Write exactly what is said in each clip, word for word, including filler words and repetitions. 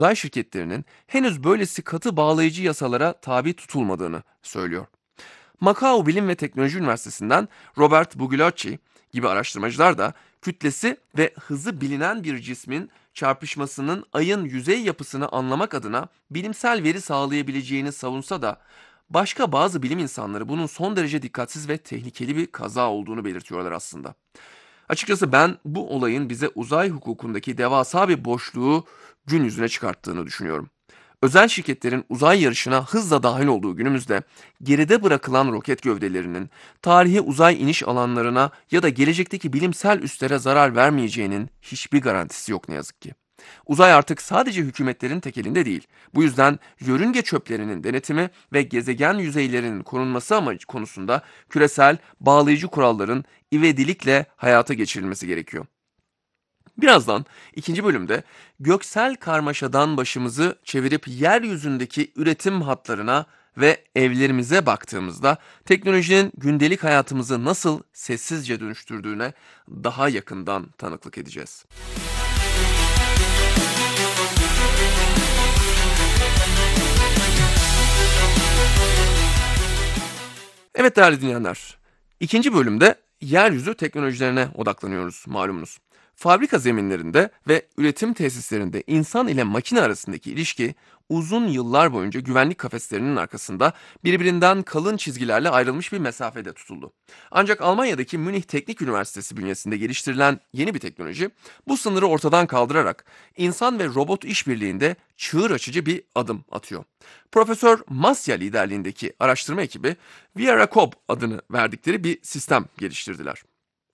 uzay şirketlerinin henüz böylesi katı bağlayıcı yasalara tabi tutulmadığını söylüyor. Macao Bilim ve Teknoloji Üniversitesi'nden Robert Bugolacci gibi araştırmacılar da kütlesi ve hızı bilinen bir cismin çarpışmasının ayın yüzey yapısını anlamak adına bilimsel veri sağlayabileceğini savunsa da başka bazı bilim insanları bunun son derece dikkatsiz ve tehlikeli bir kaza olduğunu belirtiyorlar aslında. Açıkçası ben bu olayın bize uzay hukukundaki devasa bir boşluğu gün yüzüne çıkarttığını düşünüyorum. Özel şirketlerin uzay yarışına hızla dahil olduğu günümüzde geride bırakılan roket gövdelerinin tarihi uzay iniş alanlarına ya da gelecekteki bilimsel üslere zarar vermeyeceğinin hiçbir garantisi yok ne yazık ki. Uzay artık sadece hükümetlerin tek elinde değil. Bu yüzden yörünge çöplerinin denetimi ve gezegen yüzeylerinin korunması amacı konusunda küresel bağlayıcı kuralların ivedilikle hayata geçirilmesi gerekiyor. Birazdan ikinci bölümde göksel karmaşadan başımızı çevirip yeryüzündeki üretim hatlarına ve evlerimize baktığımızda teknolojinin gündelik hayatımızı nasıl sessizce dönüştürdüğüne daha yakından tanıklık edeceğiz. Evet değerli dinleyenler, ikinci bölümde yeryüzü teknolojilerine odaklanıyoruz malumunuz. Fabrika zeminlerinde ve üretim tesislerinde insan ile makine arasındaki ilişki uzun yıllar boyunca güvenlik kafeslerinin arkasında birbirinden kalın çizgilerle ayrılmış bir mesafede tutuldu. Ancak Almanya'daki Münih Teknik Üniversitesi bünyesinde geliştirilen yeni bir teknoloji bu sınırı ortadan kaldırarak insan ve robot işbirliğinde çığır açıcı bir adım atıyor. Profesör Masya liderliğindeki araştırma ekibi VieraCob adını verdikleri bir sistem geliştirdiler.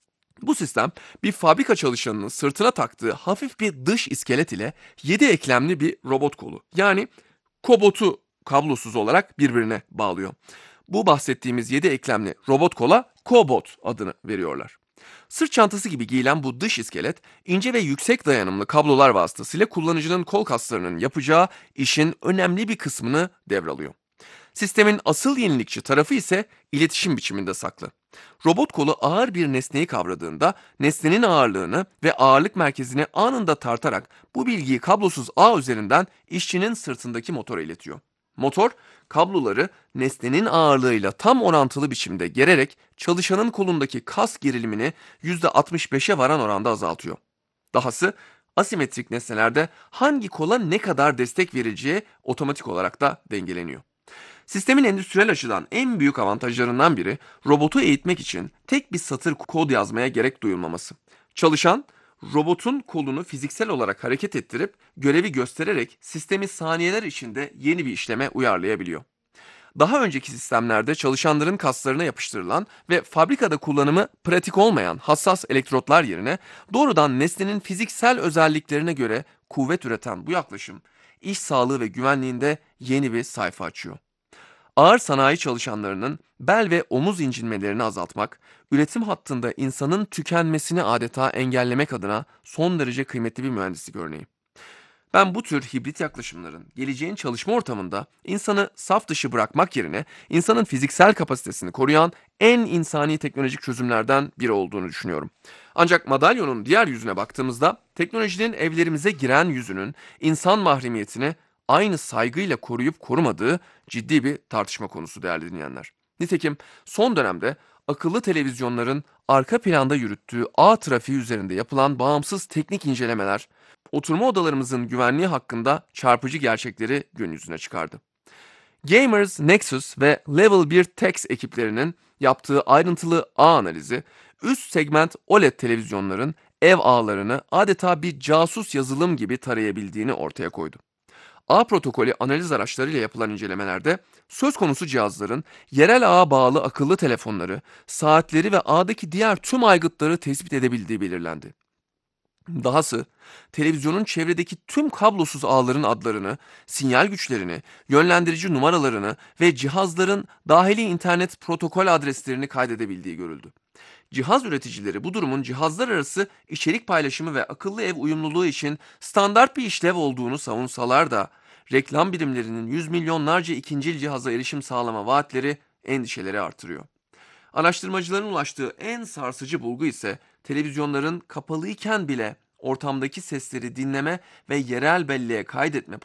Bu sistem bir fabrika çalışanının sırtına taktığı hafif bir dış iskelet ile yedi eklemli bir robot kolu yani kobotu kablosuz olarak birbirine bağlıyor. Bu bahsettiğimiz yedi eklemli robot kola Cobot adını veriyorlar. Sırt çantası gibi giyilen bu dış iskelet ince ve yüksek dayanımlı kablolar vasıtasıyla kullanıcının kol kaslarının yapacağı işin önemli bir kısmını devralıyor. Sistemin asıl yenilikçi tarafı ise iletişim biçiminde saklı. Robot kolu ağır bir nesneyi kavradığında nesnenin ağırlığını ve ağırlık merkezini anında tartarak bu bilgiyi kablosuz ağ üzerinden işçinin sırtındaki motora iletiyor. Motor, kabloları nesnenin ağırlığıyla tam orantılı biçimde gererek çalışanın kolundaki kas gerilimini yüzde altmış beşe varan oranda azaltıyor. Dahası asimetrik nesnelerde hangi kola ne kadar destek verileceği otomatik olarak da dengeleniyor. Sistemin endüstriyel açıdan en büyük avantajlarından biri robotu eğitmek için tek bir satır kod yazmaya gerek duyulmaması. Çalışan, robotun kolunu fiziksel olarak hareket ettirip görevi göstererek sistemi saniyeler içinde yeni bir işleme uyarlayabiliyor. Daha önceki sistemlerde çalışanların kaslarına yapıştırılan ve fabrikada kullanımı pratik olmayan hassas elektrotlar yerine doğrudan nesnenin fiziksel özelliklerine göre kuvvet üreten bu yaklaşım, iş sağlığı ve güvenliğinde yeni bir sayfa açıyor. Ağır sanayi çalışanlarının bel ve omuz incinmelerini azaltmak, üretim hattında insanın tükenmesini adeta engellemek adına son derece kıymetli bir mühendislik örneği. Ben bu tür hibrit yaklaşımların geleceğin çalışma ortamında insanı saf dışı bırakmak yerine insanın fiziksel kapasitesini koruyan en insani teknolojik çözümlerden biri olduğunu düşünüyorum. Ancak madalyonun diğer yüzüne baktığımızda teknolojinin evlerimize giren yüzünün insan mahremiyetini aynı saygıyla koruyup korumadığı ciddi bir tartışma konusu değerli dinleyenler. Nitekim son dönemde akıllı televizyonların arka planda yürüttüğü ağ trafiği üzerinde yapılan bağımsız teknik incelemeler oturma odalarımızın güvenliği hakkında çarpıcı gerçekleri gün yüzüne çıkardı. Gamers Nexus ve Level bir Techs ekiplerinin yaptığı ayrıntılı ağ analizi, üst segment O L E D televizyonların ev ağlarını adeta bir casus yazılım gibi tarayabildiğini ortaya koydu. Ağ protokolü analiz araçlarıyla yapılan incelemelerde söz konusu cihazların yerel ağa bağlı akıllı telefonları, saatleri ve ağdaki diğer tüm aygıtları tespit edebildiği belirlendi. Dahası televizyonun çevredeki tüm kablosuz ağların adlarını, sinyal güçlerini, yönlendirici numaralarını ve cihazların dahili internet protokol adreslerini kaydedebildiği görüldü. Cihaz üreticileri bu durumun cihazlar arası içerik paylaşımı ve akıllı ev uyumluluğu için standart bir işlev olduğunu savunsalar da reklam birimlerinin yüz milyonlarca ikincil cihaza erişim sağlama vaatleri endişeleri artırıyor. Araştırmacıların ulaştığı en sarsıcı bulgu ise televizyonların kapalıyken bile ortamdaki sesleri dinleme ve yerel belleğe kaydetme